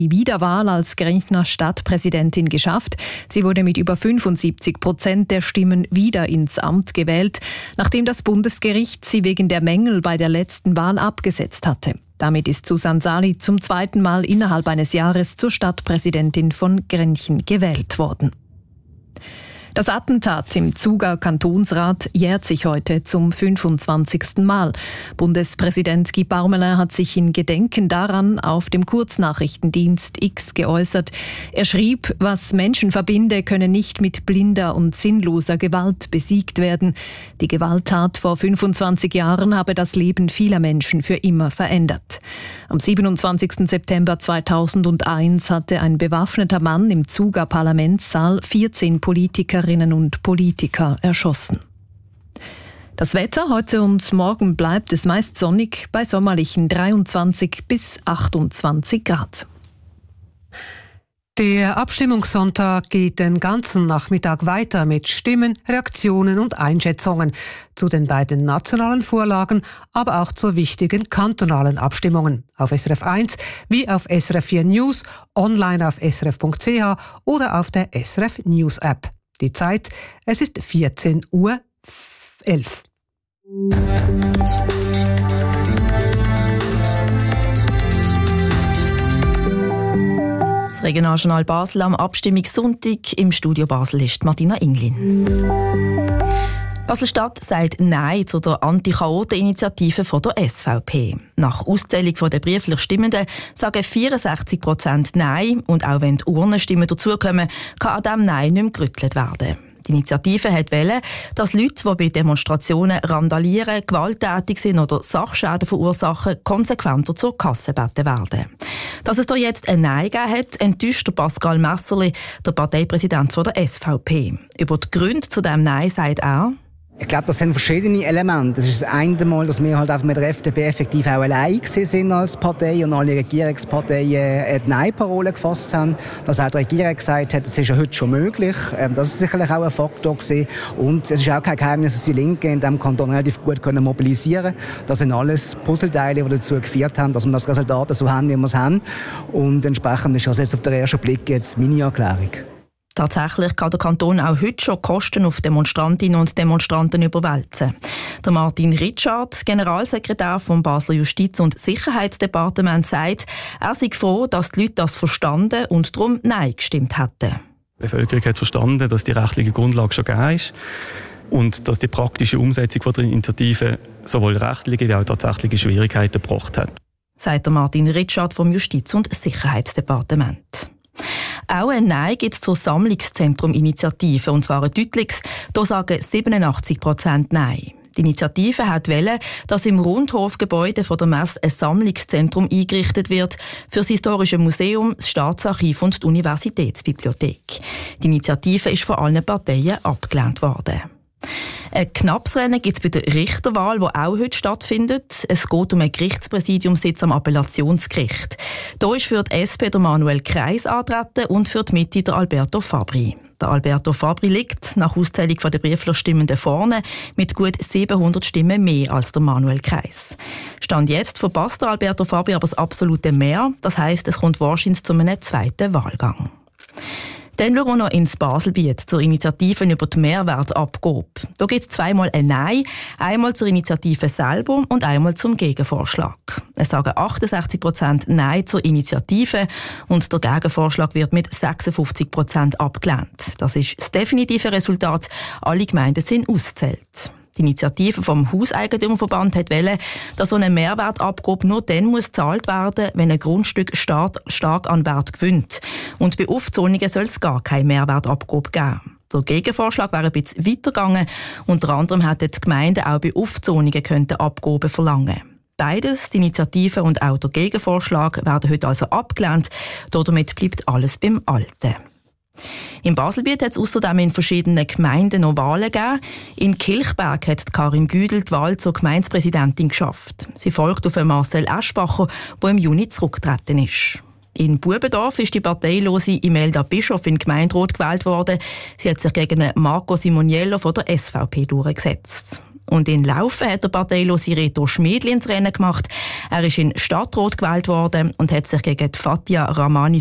die Wiederwahl als Grenchner Stadtpräsidentin geschafft. Sie wurde mit über 75% der Stimmen wieder ins Amt gewählt, nachdem das Bundesgericht sie wegen der Mängel bei der letzten Wahl abgesetzt hatte. Damit ist Susan Sali zum zweiten Mal innerhalb eines Jahres zur Stadtpräsidentin von Grenchen gewählt worden. Das Attentat im Zuger Kantonsrat jährt sich heute zum 25. Mal. Bundespräsident Guy Parmelin hat sich in Gedenken daran auf dem Kurznachrichtendienst X geäußert. Er schrieb, was Menschen verbinde, könne nicht mit blinder und sinnloser Gewalt besiegt werden. Die Gewalttat vor 25 Jahren habe das Leben vieler Menschen für immer verändert. Am 27. September 2001 hatte ein bewaffneter Mann im Zuger Parlamentssaal 14 Politikerinnen und Politiker erschossen. Das Wetter heute und morgen bleibt es meist sonnig bei sommerlichen 23 bis 28 Grad. Der Abstimmungssonntag geht den ganzen Nachmittag weiter mit Stimmen, Reaktionen und Einschätzungen zu den beiden nationalen Vorlagen, aber auch zu wichtigen kantonalen Abstimmungen auf SRF 1 wie auf SRF 4 News, online auf srf.ch oder auf der SRF News App. Die Zeit, es ist 14:11 Uhr. Das Regionaljournal Basel am Abstimmungssonntag. Im Studio Basel ist Martina Inglin. Basel-Stadt sagt Nein zu der Anti-Chaoten-Initiative von der SVP. Nach Auszählung der brieflich Stimmenden sagen 64% Nein. Und auch wenn die Urnenstimmen dazukommen, kann an diesem Nein nicht mehr gerüttelt werden. Die Initiative wollte, dass Leute, die bei Demonstrationen randalieren, gewalttätig sind oder Sachschäden verursachen, konsequenter zur Kasse gebeten werden. Dass es da jetzt ein Nein gegeben hat, enttäuscht Pascal Messerli, der Parteipräsident der SVP. Über die Gründe zu diesem Nein sagt er: Ich glaube, das sind verschiedene Elemente. Es ist das eine Mal, dass wir halt einfach mit der FDP effektiv auch allein sind als Partei und alle Regierungsparteien die Nein-Parole gefasst haben. Dass auch die Regierung gesagt hat, das ist ja heute schon möglich. Das ist sicherlich auch ein Faktor gewesen. Und es ist auch kein Geheimnis, dass die Linken in diesem Kanton relativ gut mobilisieren können. Das sind alles Puzzleteile, die dazu geführt haben, dass wir das Resultat so haben, wie wir es haben. Und entsprechend ist das jetzt auf den ersten Blick jetzt meine Erklärung. Tatsächlich kann der Kanton auch heute schon Kosten auf Demonstrantinnen und Demonstranten überwälzen. Der Martin Ritschard, Generalsekretär vom Basler Justiz- und Sicherheitsdepartement, sagt, er sei froh, dass die Leute das verstanden und darum Nein gestimmt hätten. Die Bevölkerung hat verstanden, dass die rechtliche Grundlage schon gegeben ist und dass die praktische Umsetzung der Initiative sowohl rechtliche wie auch tatsächliche Schwierigkeiten gebracht hat. Sagt der Martin Ritschard vom Justiz- und Sicherheitsdepartement. Auch ein Nein gibt es zur Sammlungszentrum-Initiative, und zwar ein deutliches. Da sagen 87% Nein. Die Initiative wollte, dass im Rundhofgebäude von der Messe ein Sammlungszentrum eingerichtet wird für das Historische Museum, das Staatsarchiv und die Universitätsbibliothek. Die Initiative ist von allen Parteien abgelehnt worden. Ein knappes Rennen gibt es bei der Richterwahl, die auch heute stattfindet. Es geht um einen Gerichtspräsidiumssitz am Appellationsgericht. Hier ist für die SP der Manuel Kreis antreten und für die Mitte der Alberto Fabri. Der Alberto Fabri liegt nach Auszählung der brieflich Stimmenden vorne mit gut 700 Stimmen mehr als der Manuel Kreis. Stand jetzt verpasst der Alberto Fabri aber das absolute Mehr. Das heisst, es kommt wahrscheinlich zu einem zweiten Wahlgang. Dann schauen wir noch ins Baselbiet zur Initiative über die Mehrwertabgabe. Da gibt es zweimal ein Nein, einmal zur Initiative selber und einmal zum Gegenvorschlag. Es sagen 68% Nein zur Initiative und der Gegenvorschlag wird mit 56% abgelehnt. Das ist das definitive Resultat. Alle Gemeinden sind ausgezählt. Die Initiative vom Hauseigentümerverband wollte, dass so eine Mehrwertabgabe nur dann gezahlt werden muss, wenn ein Grundstück stark an Wert gewinnt. Und bei Aufzonungen soll es gar keine Mehrwertabgabe geben. Der Gegenvorschlag wäre ein bisschen weitergegangen. Unter anderem hätten die Gemeinden auch bei Aufzonungen Abgaben verlangen. Beides, die Initiative und auch der Gegenvorschlag, werden heute also abgelehnt. Damit bleibt alles beim Alten. Im Baselbiet hat es außerdem in verschiedenen Gemeinden noch Wahlen gegeben. In Kilchberg hat Karin Güdel die Wahl zur Gemeindepräsidentin geschafft. Sie folgt auf Marcel Eschbacher, der im Juni zurückgetreten ist. In Bubendorf ist die parteilose Imelda Bischof in Gemeinderat gewählt worden. Sie hat sich gegen Marco Simoniello von der SVP durchgesetzt. Und in Laufen hat der parteilose Reto Schmedli ins Rennen gemacht. Er ist in Stadtrat gewählt worden und hat sich gegen Fatia Rahmani